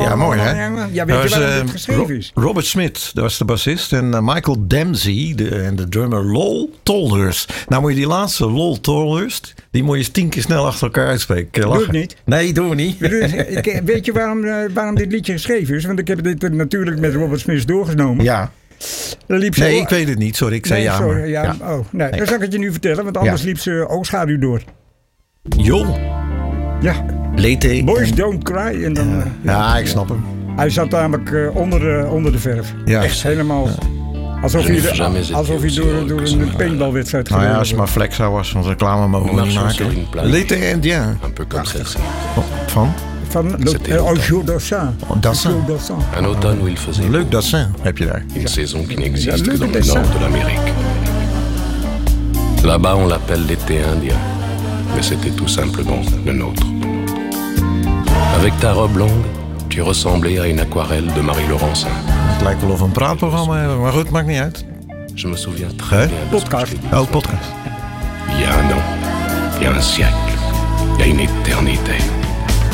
Ja, mooi hè? Ja, weet je waarom het geschreven is? Robert Smith, dat was de bassist. En Michael Dempsey, de drummer Lol Tolhurst. Nou moet je die laatste, Lol Tolhurst, die moet je eens 10 keer snel achter elkaar uitspreken. Doe het niet. Nee, doen we niet. Weet je waarom dit liedje geschreven is? Want ik heb dit natuurlijk met Robert Smith doorgenomen. Ja. Liep ze Nee, ik weet het niet. Sorry, ik zei sorry, ja. Oh, nee. Dan zal ik het je nu vertellen, want anders liep ze oogschaduw door. Jol. Ja. Lete. Boys don't cry. En dan, ja, ik snap hem. Hij zat namelijk onder de verf. Ja. Echt helemaal. Alsof hij door een paintballwedstrijd Nou gewonnen ja, als het maar Flexa was, want reclame mogen we niet maken. L'été indien. Un peu comme celle-ci. Van? Van Jour d'Assin. Dassin. Un automne où il faisait Leuk Dassin heb je daar. une saison qui n'existe que leuk dans le dessin. nord de l'Amérique. Là-bas, on l'appelle l'été indien, mais c'était tout simplement le nôtre. Avec ta robe longue, tu ressemblais à une aquarelle de Marie Laurencin. Het lijkt wel of we een praatprogramma hebben, maar goed, maakt niet uit. Je me souviens très bien de ce que Podcast. je t'ai dit. Oh, podcast. Il y a un an, il y a un siècle, il y a une éternité.